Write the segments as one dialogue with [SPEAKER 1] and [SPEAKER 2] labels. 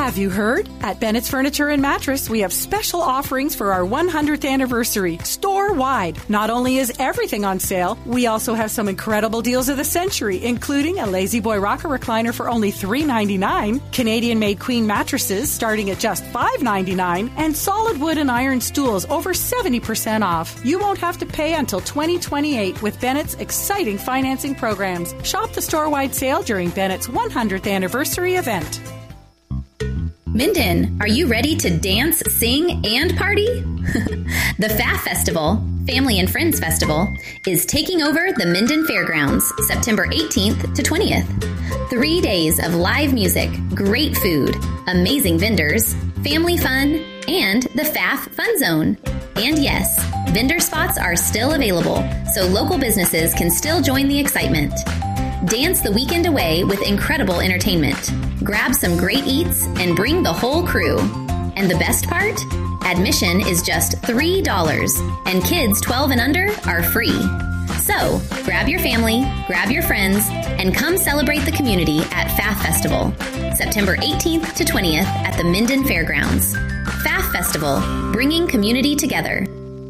[SPEAKER 1] Have you heard? At Bennett's Furniture and Mattress, we have special offerings for our 100th anniversary, store-wide. Not only is everything on sale, we also have some incredible deals of the century, including a Lazy Boy Rocker Recliner for only $3.99, Canadian-made queen mattresses starting at just $5.99, and solid wood and iron stools over 70% off. You won't have to pay until 2028 with Bennett's exciting financing programs. Shop the store-wide sale during Bennett's 100th anniversary event.
[SPEAKER 2] Minden, are you ready to dance, sing, and party? The FAF Festival, Family and Friends Festival, is taking over the Minden Fairgrounds September 18th to 20th. 3 days of live music, great food, amazing vendors, family fun, and the FAF Fun Zone. And yes, vendor spots are still available, so local businesses can still join the excitement. Dance the weekend away with incredible entertainment. Grab some great eats and bring the whole crew. And the best part? Admission is just $3, and kids 12 and under are free. So, grab your family, grab your friends, and come celebrate the community at FAF Festival, September 18th to 20th at the Minden Fairgrounds. FAF Festival, bringing community together.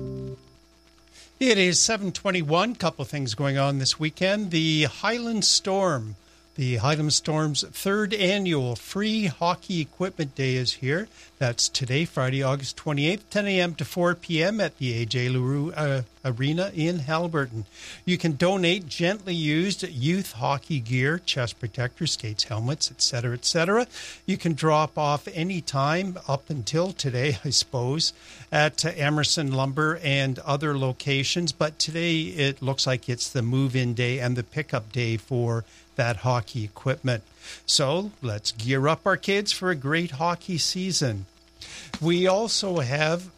[SPEAKER 3] It is 7:21. Couple of things going on this weekend. The Highland Storm. The Highland Storm's third annual free hockey equipment day is here. That's today, Friday, August 28th, 10 a.m. to 4 p.m. at the A.J. LaRue Arena in Haliburton. You can donate gently used youth hockey gear, chest protectors, skates, helmets, etc., etc. You can drop off any time up until today, I suppose, at Emerson Lumber and other locations. But today it looks like it's the move-in day and the pickup day for that hockey equipment. So let's gear up our kids for a great hockey season. We also have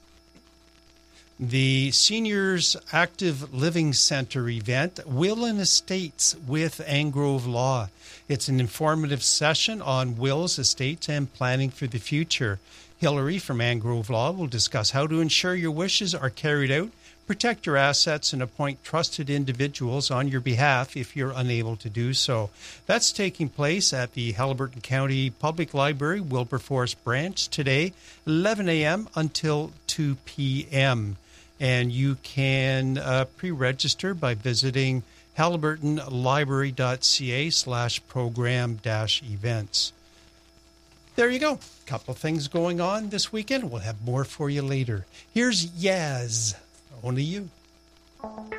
[SPEAKER 3] the Seniors Active Living Center event, Will and Estates with Angrove Law. It's an informative session on wills, estates, and planning for the future. Hillary from Angrove Law will discuss how to ensure your wishes are carried out, protect your assets, and appoint trusted individuals on your behalf if you're unable to do so. That's taking place at the Haliburton County Public Library, Wilberforce Branch, today, 11 a.m. until 2 p.m. And you can pre-register by visiting haliburtonlibrary.ca/program-events. There you go. Couple of things going on this weekend. We'll have more for you later. Here's Yaz. Only You.